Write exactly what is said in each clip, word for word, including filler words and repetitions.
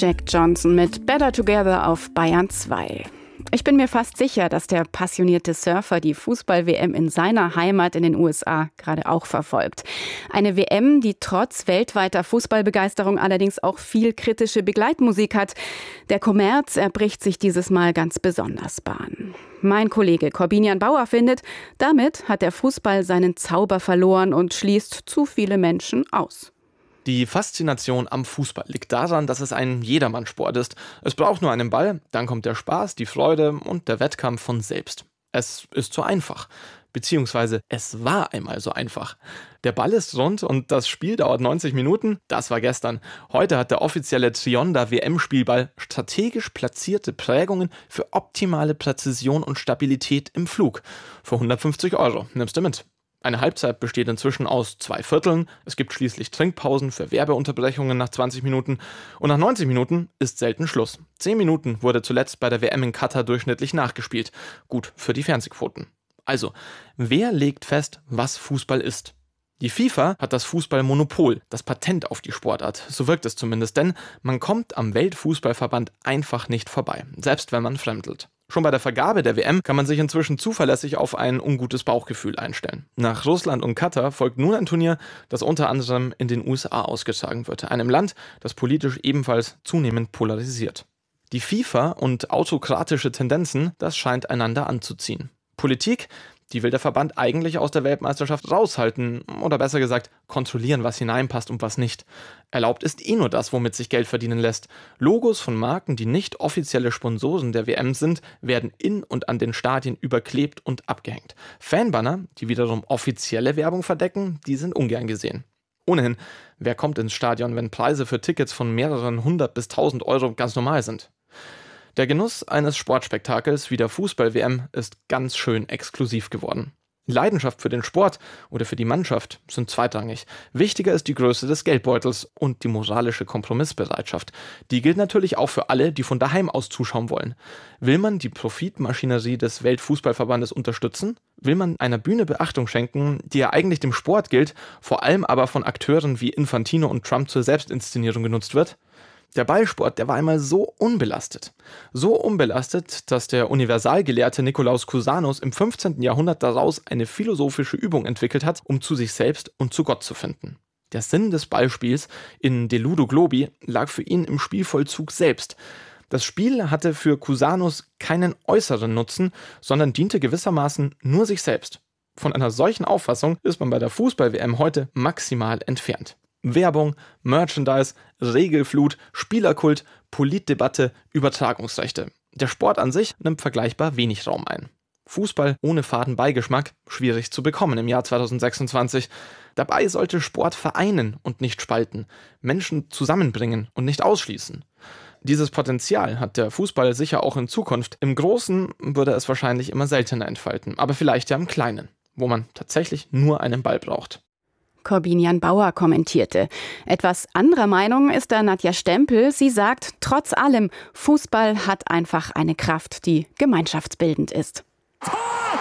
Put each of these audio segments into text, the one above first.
Jack Johnson mit Better Together auf Bayern zwei. Ich bin mir fast sicher, dass der passionierte Surfer die Fußball-W M in seiner Heimat in den U S A gerade auch verfolgt. Eine W M, die trotz weltweiter Fußballbegeisterung allerdings auch viel kritische Begleitmusik hat. Der Kommerz erbricht sich dieses Mal ganz besonders Bahn. Mein Kollege Corbinian Bauer findet, damit hat der Fußball seinen Zauber verloren und schließt zu viele Menschen aus. Die Faszination am Fußball liegt daran, dass es ein Jedermannsport ist. Es braucht nur einen Ball, dann kommt der Spaß, die Freude und der Wettkampf von selbst. Es ist so einfach. Beziehungsweise es war einmal so einfach. Der Ball ist rund und das Spiel dauert neunzig Minuten. Das war gestern. Heute hat der offizielle Trionda W M-Spielball strategisch platzierte Prägungen für optimale Präzision und Stabilität im Flug. Für hundertfünfzig Euro nimmst du mit. Eine Halbzeit besteht inzwischen aus zwei Vierteln. Es gibt schließlich Trinkpausen für Werbeunterbrechungen nach zwanzig Minuten. Und nach neunzig Minuten ist selten Schluss. zehn Minuten wurde zuletzt bei der W M in Katar durchschnittlich nachgespielt. Gut für die Fernsehquoten. Also, wer legt fest, was Fußball ist? Die FIFA hat das Fußballmonopol, das Patent auf die Sportart. So wirkt es zumindest, denn man kommt am Weltfußballverband einfach nicht vorbei, selbst wenn man fremdelt. Schon bei der Vergabe der W M kann man sich inzwischen zuverlässig auf ein ungutes Bauchgefühl einstellen. Nach Russland und Katar folgt nun ein Turnier, das unter anderem in den U S A ausgetragen wird, einem Land, das politisch ebenfalls zunehmend polarisiert. Die FIFA und autokratische Tendenzen, das scheint einander anzuziehen. Politik, die will der Verband eigentlich aus der Weltmeisterschaft raushalten oder besser gesagt kontrollieren, was hineinpasst und was nicht. Erlaubt ist eh nur das, womit sich Geld verdienen lässt. Logos von Marken, die nicht offizielle Sponsoren der W M sind, werden in und an den Stadien überklebt und abgehängt. Fanbanner, die wiederum offizielle Werbung verdecken, die sind ungern gesehen. Ohnehin, wer kommt ins Stadion, wenn Preise für Tickets von mehreren hundert bis tausend Euro ganz normal sind? Der Genuss eines Sportspektakels wie der Fußball-W M ist ganz schön exklusiv geworden. Die Leidenschaft für den Sport oder für die Mannschaft sind zweitrangig. Wichtiger ist die Größe des Geldbeutels und die moralische Kompromissbereitschaft. Die gilt natürlich auch für alle, die von daheim aus zuschauen wollen. Will man die Profitmaschinerie des Weltfußballverbandes unterstützen? Will man einer Bühne Beachtung schenken, die ja eigentlich dem Sport gilt, vor allem aber von Akteuren wie Infantino und Trump zur Selbstinszenierung genutzt wird? Der Ballsport, der war einmal so unbelastet. So unbelastet, dass der Universalgelehrte Nikolaus Cusanus im fünfzehnten Jahrhundert daraus eine philosophische Übung entwickelt hat, um zu sich selbst und zu Gott zu finden. Der Sinn des Ballspiels in De Ludo Globi lag für ihn im Spielvollzug selbst. Das Spiel hatte für Cusanus keinen äußeren Nutzen, sondern diente gewissermaßen nur sich selbst. Von einer solchen Auffassung ist man bei der Fußball-W M heute maximal entfernt. Werbung, Merchandise, Regelflut, Spielerkult, Politdebatte, Übertragungsrechte. Der Sport an sich nimmt vergleichbar wenig Raum ein. Fußball ohne faden Beigeschmack, schwierig zu bekommen im Jahr zweitausendsechsundzwanzig. Dabei sollte Sport vereinen und nicht spalten, Menschen zusammenbringen und nicht ausschließen. Dieses Potenzial hat der Fußball sicher auch in Zukunft. Im Großen würde es wahrscheinlich immer seltener entfalten, aber vielleicht ja im Kleinen, wo man tatsächlich nur einen Ball braucht. Corbinian Bauer kommentierte. Etwas anderer Meinung ist da Nadja Stempel. Sie sagt, trotz allem, Fußball hat einfach eine Kraft, die gemeinschaftsbildend ist. Tor!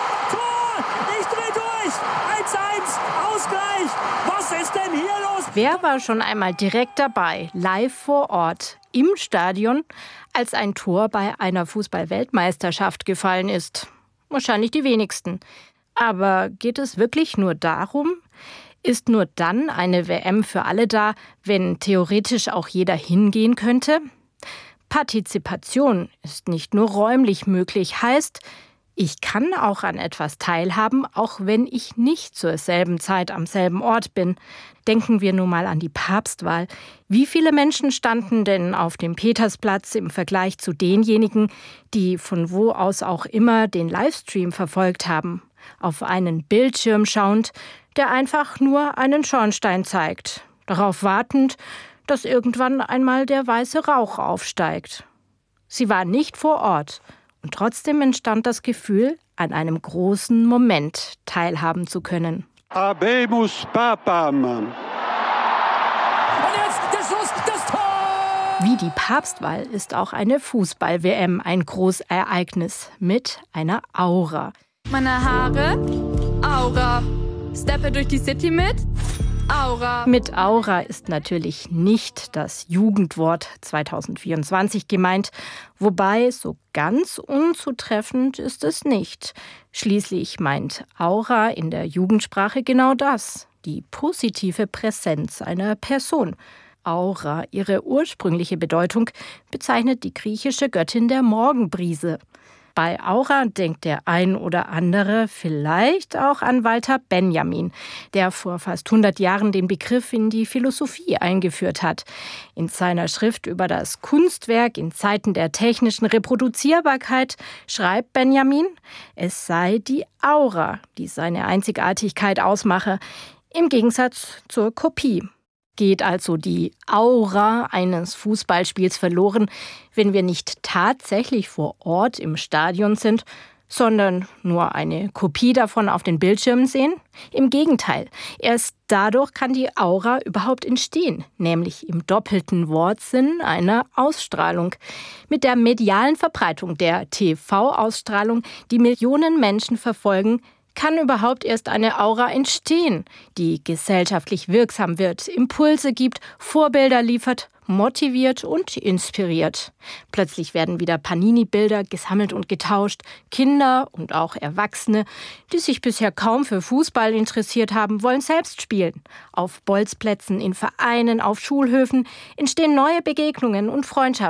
Tor! Ich dreh durch! eins eins! Ausgleich! Was ist denn hier los? Wer war schon einmal direkt dabei, live vor Ort, im Stadion, als ein Tor bei einer Fußball-Weltmeisterschaft gefallen ist? Wahrscheinlich die wenigsten. Aber geht es wirklich nur darum? Ist nur dann eine W M für alle da, wenn theoretisch auch jeder hingehen könnte? Partizipation ist nicht nur räumlich möglich, heißt, ich kann auch an etwas teilhaben, auch wenn ich nicht zur selben Zeit am selben Ort bin. Denken wir nur mal an die Papstwahl. Wie viele Menschen standen denn auf dem Petersplatz im Vergleich zu denjenigen, die von wo aus auch immer den Livestream verfolgt haben, auf einen Bildschirm schauend, der einfach nur einen Schornstein zeigt, darauf wartend, dass irgendwann einmal der weiße Rauch aufsteigt. Sie waren nicht vor Ort und trotzdem entstand das Gefühl, an einem großen Moment teilhaben zu können. Habemus Papam. Und jetzt der Schuss, das Tor! Wie die Papstwahl ist auch eine Fußball-W M ein Großereignis mit einer Aura. Meine Haare, Aura. Steppe durch die City mit Aura. Mit Aura ist natürlich nicht das Jugendwort zwanzig vierundzwanzig gemeint, wobei so ganz unzutreffend ist es nicht. Schließlich meint Aura in der Jugendsprache genau das, die positive Präsenz einer Person. Aura, ihre ursprüngliche Bedeutung, bezeichnet die griechische Göttin der Morgenbrise. Bei Aura denkt der ein oder andere vielleicht auch an Walter Benjamin, der vor fast hundert Jahren den Begriff in die Philosophie eingeführt hat. In seiner Schrift über das Kunstwerk in Zeiten der technischen Reproduzierbarkeit schreibt Benjamin, es sei die Aura, die seine Einzigartigkeit ausmache, im Gegensatz zur Kopie. Geht also die Aura eines Fußballspiels verloren, wenn wir nicht tatsächlich vor Ort im Stadion sind, sondern nur eine Kopie davon auf den Bildschirmen sehen? Im Gegenteil, erst dadurch kann die Aura überhaupt entstehen, nämlich im doppelten Wortsinn einer Ausstrahlung. Mit der medialen Verbreitung der T V-Ausstrahlung, die Millionen Menschen verfolgen, kann überhaupt erst eine Aura entstehen, die gesellschaftlich wirksam wird, Impulse gibt, Vorbilder liefert, motiviert und inspiriert. Plötzlich werden wieder Panini-Bilder gesammelt und getauscht. Kinder und auch Erwachsene, die sich bisher kaum für Fußball interessiert haben, wollen selbst spielen. Auf Bolzplätzen, in Vereinen, auf Schulhöfen entstehen neue Begegnungen und Freundschaften.